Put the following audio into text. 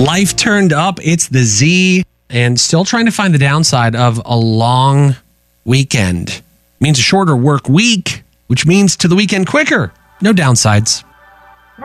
Life turned up. It's the Z, and still trying to find the downside of a long weekend. Means a shorter work week, which means to the weekend quicker. No downsides.